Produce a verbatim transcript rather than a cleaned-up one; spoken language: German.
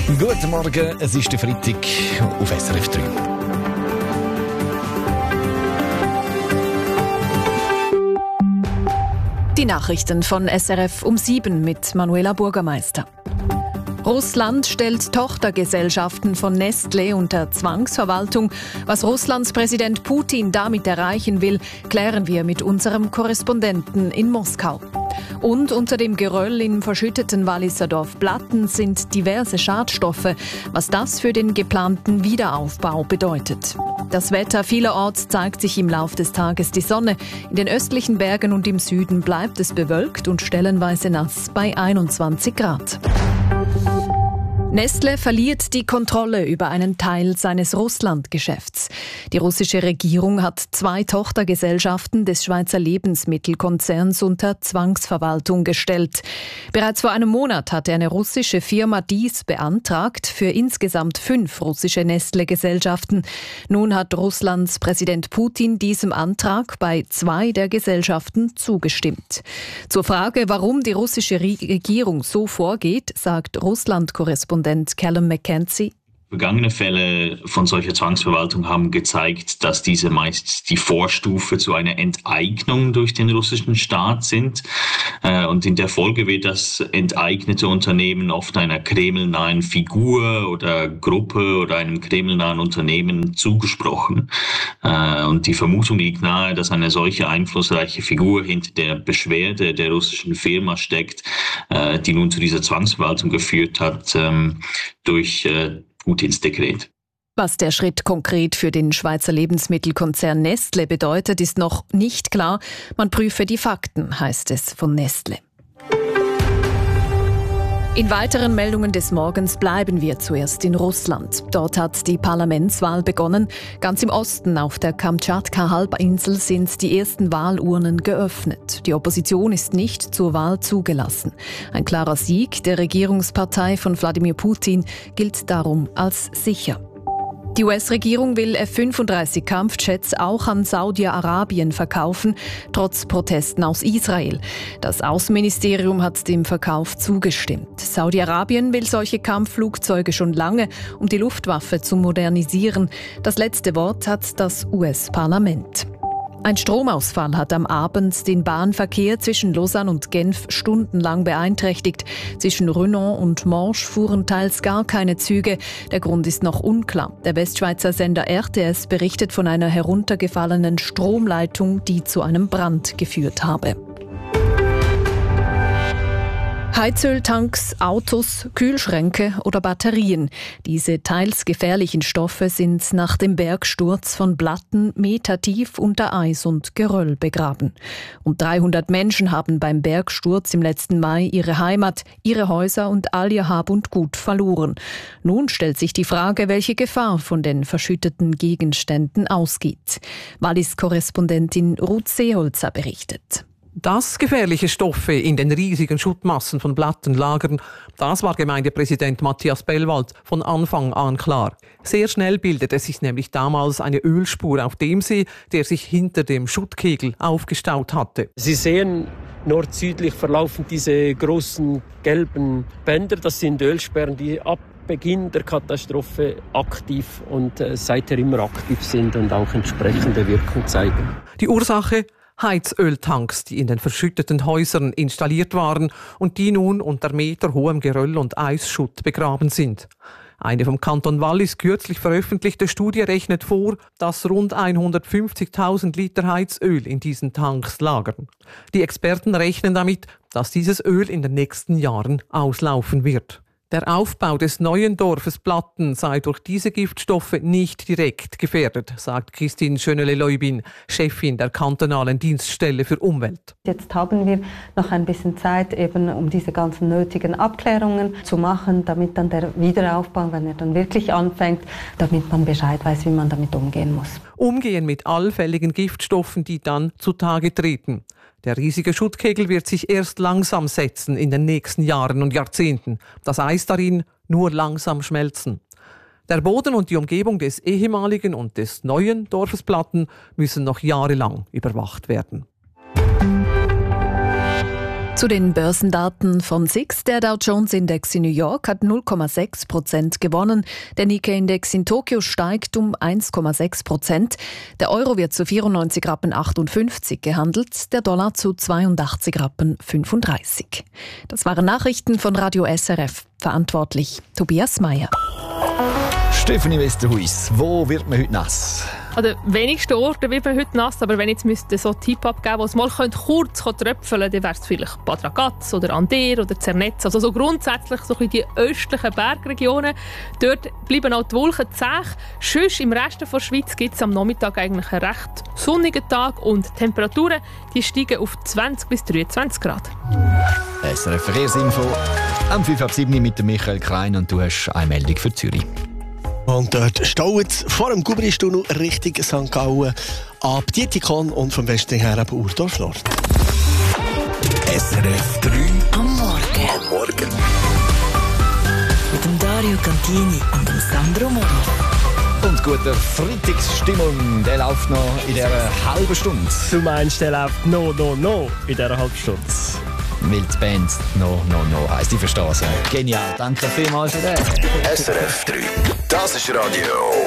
Guten Morgen, es ist der Freitag auf S R F drei. Die Nachrichten von S R F um sieben mit Manuela Bürgermeister. Russland stellt Tochtergesellschaften von Nestlé unter Zwangsverwaltung. Was Russlands Präsident Putin damit erreichen will, klären wir mit unserem Korrespondenten in Moskau. Und unter dem Geröll im verschütteten Walliser Dorf Blatten sind diverse Schadstoffe, was das für den geplanten Wiederaufbau bedeutet. Das Wetter vielerorts zeigt sich im Lauf des Tages die Sonne. In den östlichen Bergen und im Süden bleibt es bewölkt und stellenweise nass bei einundzwanzig Grad. Nestlé verliert die Kontrolle über einen Teil seines Russlandgeschäfts. Die russische Regierung hat zwei Tochtergesellschaften des Schweizer Lebensmittelkonzerns unter Zwangsverwaltung gestellt. Bereits vor einem Monat hatte eine russische Firma dies beantragt für insgesamt fünf russische Nestlé-Gesellschaften. Nun hat Russlands Präsident Putin diesem Antrag bei zwei der Gesellschaften zugestimmt. Zur Frage, warum die russische Regierung so vorgeht, sagt Russland-Korrespondent Callum McKenzie. Vergangene Fälle von solcher Zwangsverwaltung haben gezeigt, dass diese meist die Vorstufe zu einer Enteignung durch den russischen Staat sind. Und in der Folge wird das enteignete Unternehmen oft einer kremlnahen Figur oder Gruppe oder einem kremlnahen Unternehmen zugesprochen. Und die Vermutung liegt nahe, dass eine solche einflussreiche Figur hinter der Beschwerde der russischen Firma steckt, die nun zu dieser Zwangsverwaltung geführt hat, durch Putins Dekret. Was der Schritt konkret für den Schweizer Lebensmittelkonzern Nestlé bedeutet, ist noch nicht klar. Man prüfe die Fakten, heißt es von Nestlé. In weiteren Meldungen des Morgens bleiben wir zuerst in Russland. Dort hat die Parlamentswahl begonnen. Ganz im Osten auf der Kamtschatka-Halbinsel sind die ersten Wahlurnen geöffnet. Die Opposition ist nicht zur Wahl zugelassen. Ein klarer Sieg der Regierungspartei von Wladimir Putin gilt darum als sicher. Die U S-Regierung will F fünfunddreißig Kampfjets auch an Saudi-Arabien verkaufen, trotz Protesten aus Israel. Das Außenministerium hat dem Verkauf zugestimmt. Saudi-Arabien will solche Kampfflugzeuge schon lange, um die Luftwaffe zu modernisieren. Das letzte Wort hat das U S-Parlament. Ein Stromausfall hat am Abend den Bahnverkehr zwischen Lausanne und Genf stundenlang beeinträchtigt. Zwischen Renan und Morges fuhren teils gar keine Züge. Der Grund ist noch unklar. Der Westschweizer Sender R T S berichtet von einer heruntergefallenen Stromleitung, die zu einem Brand geführt habe. Heizöltanks, Autos, Kühlschränke oder Batterien. Diese teils gefährlichen Stoffe sind nach dem Bergsturz von Blatten metertief unter Eis und Geröll begraben. Rund dreihundert Menschen haben beim Bergsturz im letzten Mai ihre Heimat, ihre Häuser und all ihr Hab und Gut verloren. Nun stellt sich die Frage, welche Gefahr von den verschütteten Gegenständen ausgeht. Wallis-Korrespondentin Ruth Seeholzer berichtet. Dass gefährliche Stoffe in den riesigen Schuttmassen von Blatten lagern, das war Gemeindepräsident Matthias Bellwald von Anfang an klar. Sehr schnell bildete sich nämlich damals eine Ölspur auf dem See, der sich hinter dem Schuttkegel aufgestaut hatte. Sie sehen, nord-südlich verlaufen diese großen gelben Bänder. Das sind Ölsperren, die ab Beginn der Katastrophe aktiv und äh, seither immer aktiv sind und auch entsprechende Wirkung zeigen. Die Ursache? Heizöltanks, die in den verschütteten Häusern installiert waren und die nun unter meterhohem Geröll und Eisschutt begraben sind. Eine vom Kanton Wallis kürzlich veröffentlichte Studie rechnet vor, dass rund hundertfünfzigtausend Liter Heizöl in diesen Tanks lagern. Die Experten rechnen damit, dass dieses Öl in den nächsten Jahren auslaufen wird. Der Aufbau des neuen Dorfes Blatten sei durch diese Giftstoffe nicht direkt gefährdet, sagt Christine Schönele-Leubin, Chefin der kantonalen Dienststelle für Umwelt. Jetzt haben wir noch ein bisschen Zeit, eben, um diese ganzen nötigen Abklärungen zu machen, damit dann der Wiederaufbau, wenn er dann wirklich anfängt, damit man Bescheid weiß, wie man damit umgehen muss. Umgehen mit allfälligen Giftstoffen, die dann zutage treten. Der riesige Schuttkegel wird sich erst langsam setzen in den nächsten Jahren und Jahrzehnten. Das Eis darin nur langsam schmelzen. Der Boden und die Umgebung des ehemaligen und des neuen Dorfes Blatten müssen noch jahrelang überwacht werden. Zu den Börsendaten vom S I X. Der Dow Jones Index in New York hat null Komma sechs Prozent gewonnen. Der Nikkei-Index in Tokio steigt um eins Komma sechs Prozent. Der Euro wird zu vierundneunzig Rappen achtundfünfzig gehandelt, der Dollar zu zweiundachtzig Rappen fünfunddreißig. Das waren Nachrichten von Radio S R F. Verantwortlich Tobias Meyer. Stefanie Westerhuis, wo wird man heute nass? An den wenigsten Orten wird man heute nass, aber wenn ich jetzt müsste so einen Tipp abgeben, wo es mal kurz tröpfeln könnte, dann wäre es vielleicht Bad Ragaz oder Ander oder Zernetz. Also so grundsätzlich so die östlichen Bergregionen. Dort bleiben auch die Wolken zäh. Sonst im Rest der Schweiz gibt es am Nachmittag eigentlich einen recht sonnigen Tag und die Temperaturen die steigen auf zwanzig bis dreiundzwanzig Grad. S R F Verkehrsinfo am fünf ab sieben mit Michael Klein und du hast eine Meldung für Zürich. Und dort staut es vor dem Gubristunnel Richtung Sankt Gallen ab Dietikon und vom Westen her ab Urdorf-Nord. S R F drei am Morgen. Am Morgen. Mit dem Dario Cantini und dem Sandro Moro. Und guter Freitagsstimmung, der läuft noch in dieser halben Stunde. Du meinst, der läuft «No, no, no» in dieser halben Stunde? Weil die Band «No, no, no» heisst. Ich verstehe es. Genial, danke vielmals für das. S R F drei, das ist Radio